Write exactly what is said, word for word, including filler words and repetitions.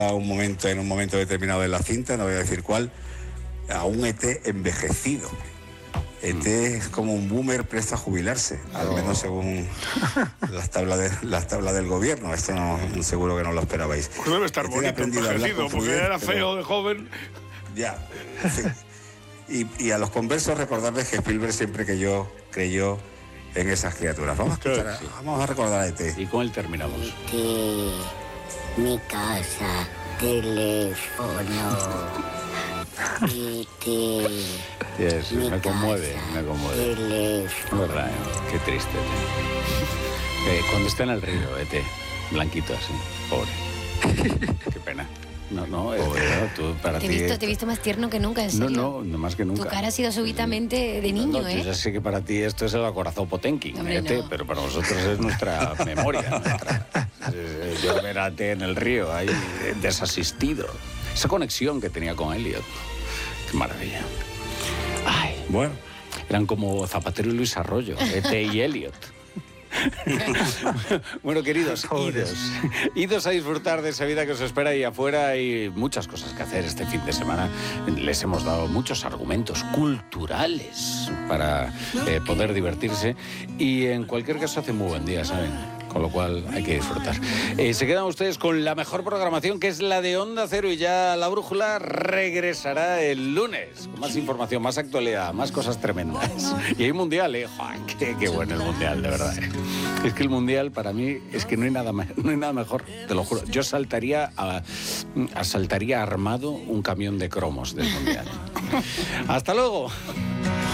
a un momento, en un momento determinado de la cinta, no voy a decir cuál, a un E T envejecido. E T es como un boomer presta a jubilarse, al Oh. menos según las tablas de, las tablas del gobierno. Esto no, seguro que no lo esperabais. Pues debe estar E T bonito, envejecido, porque fluidez, era pero- feo de joven. Ya, sí. Y, y a los conversos recordarles que Spielberg siempre creyó, creyó en esas criaturas. Vamos a, escuchar a- Sí. vamos a recordar a E T. Y con él terminamos. De mi casa, teléfono. Y de Yes, mi me conmueve, casa, me conmueve. teléfono. Es verdad, ¿eh? Qué triste. Eh, cuando está en el río, Ete, blanquito así, pobre. Qué pena. No, no, Ete, no, tú para Te he ti... visto, te he visto más tierno que nunca, en No, serio. no, no más que nunca. Tu cara ha sido súbitamente de niño, No, no, ¿eh? Yo ya sé que para ti esto es el acorazado Potenkin, Hombre, Ete, no. pero para nosotros es nuestra memoria. Nuestra, eh, yo ver a Ete en el río, ahí eh, desasistido. Esa conexión que tenía con Elliot. Qué maravilla. Ay, Bueno, eran como Zapatero y Luis Arroyo, Ete y Elliot. Bueno, queridos, idos, idos a disfrutar de esa vida que os espera ahí afuera. Hay muchas cosas que hacer este fin de semana. Les hemos dado muchos argumentos culturales para eh, poder divertirse y en cualquier caso hace muy buen día, ¿saben? Con lo cual hay que disfrutar. Eh, se quedan ustedes con la mejor programación, que es la de Onda Cero, y ya la brújula regresará el lunes con más información, más actualidad, más cosas tremendas. Y hay mundial, ¿eh? ¡Joder, qué, qué bueno el mundial, de verdad! ¿eh? Es que el mundial para mí es que no hay nada, me- no hay nada mejor, te lo juro. Yo saltaría, a, asaltaría armado un camión de cromos del mundial. ¡Hasta luego!